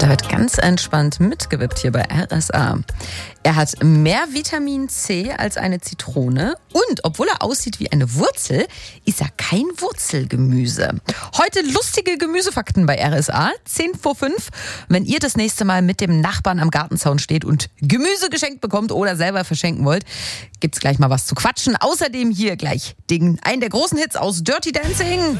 Da wird ganz entspannt mitgewippt hier bei RSA. Er hat mehr Vitamin C als eine Zitrone und obwohl er aussieht wie eine Wurzel, ist er kein Wurzelgemüse. Heute lustige Gemüsefakten bei RSA, 10 vor 5. Wenn ihr das nächste Mal mit dem Nachbarn am Gartenzaun steht und Gemüse geschenkt bekommt oder selber verschenken wollt, gibt's gleich mal was zu quatschen. Außerdem hier gleich einen der großen Hits aus Dirty Dancing.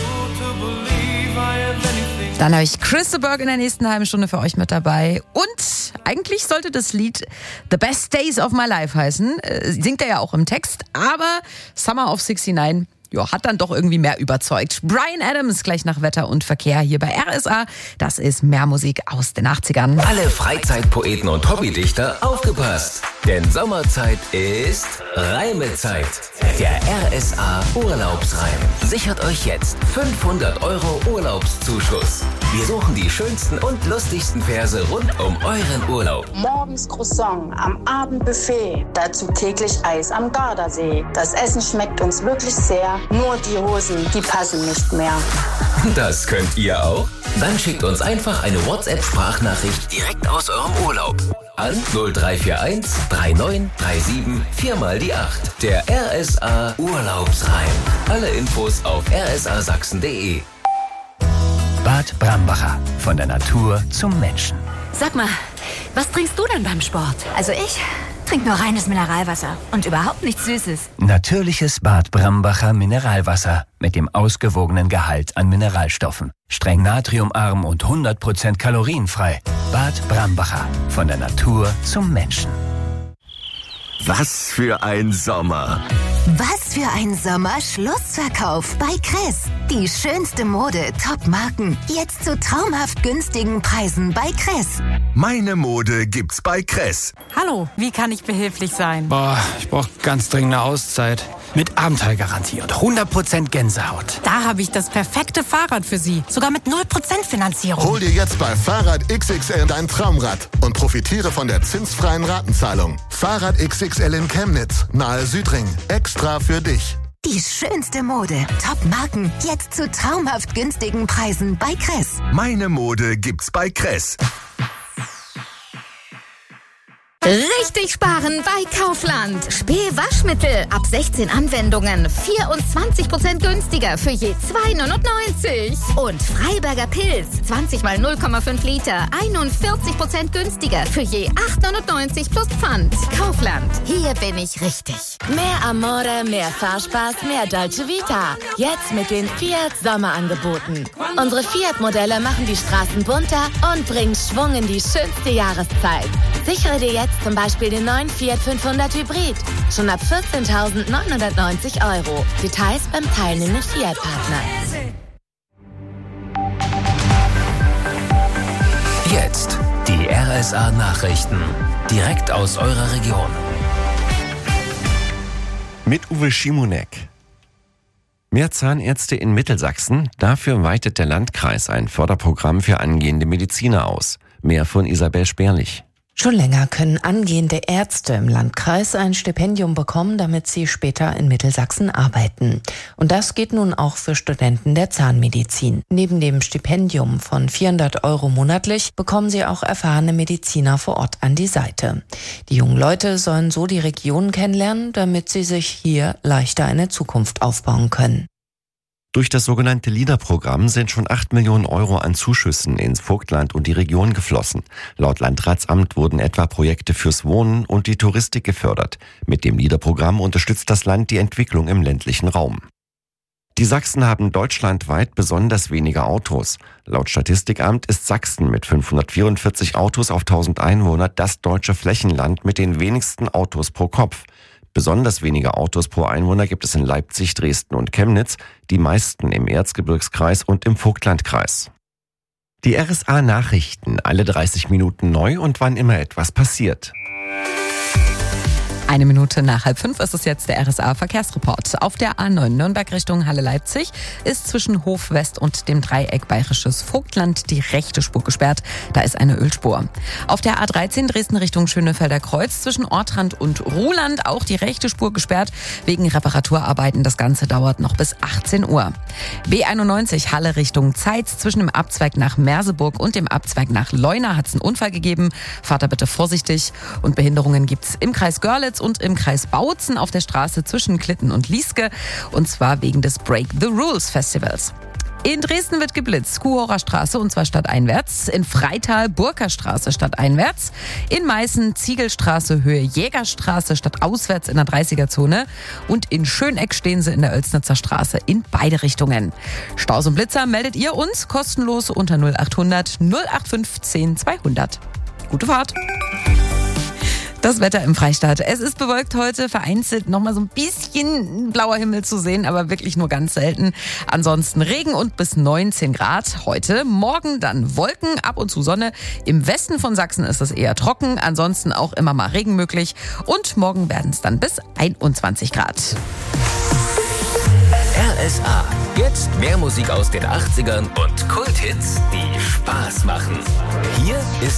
Dann habe ich Chris de Burgh in der nächsten halben Stunde für euch mit dabei. Und eigentlich sollte das Lied The Best Days of My Life heißen. Singt er ja auch im Text. Aber Summer of 69 hat dann doch irgendwie mehr überzeugt. Bryan Adams gleich nach Wetter und Verkehr hier bei RSA. Das ist mehr Musik aus den 80ern. Alle Freizeitpoeten und Hobbydichter aufgepasst. Denn Sommerzeit ist Reimezeit. Der RSA Urlaubsreim sichert euch jetzt 500 € Urlaubszuschuss. Wir suchen die schönsten und lustigsten Verse rund um euren Urlaub. Morgens Croissant, am Abend Buffet, dazu täglich Eis am Gardasee. Das Essen schmeckt uns wirklich sehr, nur die Hosen, die passen nicht mehr. Das könnt ihr auch? Dann schickt uns einfach eine WhatsApp-Sprachnachricht direkt aus eurem Urlaub. An 0341 3937 4 mal die 8. Der RSA Urlaubsreim. Alle Infos auf rsasachsen.de. Bad Brambacher. Von der Natur zum Menschen. Sag mal, was trinkst du denn beim Sport? Also ich trinke nur reines Mineralwasser und überhaupt nichts Süßes. Natürliches Bad Brambacher Mineralwasser mit dem ausgewogenen Gehalt an Mineralstoffen. Streng natriumarm und 100% kalorienfrei. Bad Brambacher. Von der Natur zum Menschen. Was für ein Sommer! Was für ein Sommer-Schlussverkauf bei Kress. Die schönste Mode, Top-Marken, jetzt zu traumhaft günstigen Preisen bei Kress. Meine Mode gibt's bei Kress. Hallo, wie kann ich behilflich sein? Ich brauche ganz dringend eine Auszeit. Mit Abenteuergarantie und 100% Gänsehaut. Da habe ich das perfekte Fahrrad für Sie. Sogar mit 0% Finanzierung. Hol dir jetzt bei Fahrrad XXL dein Traumrad und profitiere von der zinsfreien Ratenzahlung. Fahrrad XXL in Chemnitz, nahe Südring. Extra für dich. Die schönste Mode, Top-Marken, jetzt zu traumhaft günstigen Preisen bei Kress. Meine Mode gibt's bei Kress. Richtig sparen bei Kaufland. Spee-Waschmittel ab 16 Anwendungen 24% günstiger für je 2,99. Und Freiberger Pilz 20 mal 0,5 Liter 41% günstiger für je 8,99 plus Pfand. Kaufland, hier bin ich richtig. Mehr Amore, mehr Fahrspaß, mehr Dolce Vita. Jetzt mit den Fiat Sommerangeboten. Unsere Fiat-Modelle machen die Straßen bunter und bringen Schwung in die schönste Jahreszeit. Sichere dir jetzt zum Beispiel den neuen Fiat 500 Hybrid. Schon ab 14.990 €. Details beim teilnehmenden Fiat-Partner. Jetzt die RSA-Nachrichten. Direkt aus eurer Region. Mit Uwe Schimonek. Mehr Zahnärzte in Mittelsachsen. Dafür weitet der Landkreis ein Förderprogramm für angehende Mediziner aus. Mehr von Isabel Sperlich. Schon länger können angehende Ärzte im Landkreis ein Stipendium bekommen, damit sie später in Mittelsachsen arbeiten. Und das geht nun auch für Studenten der Zahnmedizin. Neben dem Stipendium von 400 € monatlich bekommen sie auch erfahrene Mediziner vor Ort an die Seite. Die jungen Leute sollen so die Region kennenlernen, damit sie sich hier leichter eine Zukunft aufbauen können. Durch das sogenannte LEADER-Programm sind schon 8 Millionen € an Zuschüssen ins Vogtland und die Region geflossen. Laut Landratsamt wurden etwa Projekte fürs Wohnen und die Touristik gefördert. Mit dem LEADER-Programm unterstützt das Land die Entwicklung im ländlichen Raum. Die Sachsen haben deutschlandweit besonders wenige Autos. Laut Statistikamt ist Sachsen mit 544 Autos auf 1000 Einwohner das deutsche Flächenland mit den wenigsten Autos pro Kopf. Besonders wenige Autos pro Einwohner gibt es in Leipzig, Dresden und Chemnitz, die meisten im Erzgebirgskreis und im Vogtlandkreis. Die RSA-Nachrichten, alle 30 Minuten neu und wann immer etwas passiert. Eine Minute nach 4:30 ist es jetzt der RSA-Verkehrsreport. Auf der A9 Nürnberg Richtung Halle-Leipzig ist zwischen Hof West und dem Dreieck Bayerisches Vogtland die rechte Spur gesperrt. Da ist eine Ölspur. Auf der A13 Dresden Richtung Schönefelder Kreuz zwischen Ortrand und Ruhland auch die rechte Spur gesperrt wegen Reparaturarbeiten. Das Ganze dauert noch bis 18 Uhr. B91 Halle Richtung Zeitz zwischen dem Abzweig nach Merseburg und dem Abzweig nach Leuna hat es einen Unfall gegeben. Fahrt da bitte vorsichtig. Und Behinderungen gibt's im Kreis Görlitz und im Kreis Bautzen auf der Straße zwischen Klitten und Lieske. Und zwar wegen des Break the Rules Festivals. In Dresden wird geblitzt, Kuhorer Straße und zwar stadteinwärts. In Freital Burkerstraße stadteinwärts. In Meißen Ziegelstraße Höhe Jägerstraße stadtauswärts in der 30er-Zone. Und in Schöneck stehen sie in der Oelsnitzer Straße in beide Richtungen. Staus und Blitzer meldet ihr uns kostenlos unter 0800 085 200. Gute Fahrt! Das Wetter im Freistaat. Es ist bewölkt heute, vereinzelt nochmal so ein bisschen blauer Himmel zu sehen, aber wirklich nur ganz selten. Ansonsten Regen und bis 19 Grad heute. Morgen dann Wolken, ab und zu Sonne. Im Westen von Sachsen ist es eher trocken, ansonsten auch immer mal Regen möglich. Und morgen werden es dann bis 21 Grad. RSA. Jetzt mehr Musik aus den 80ern und Kulthits, die Spaß machen. Hier ist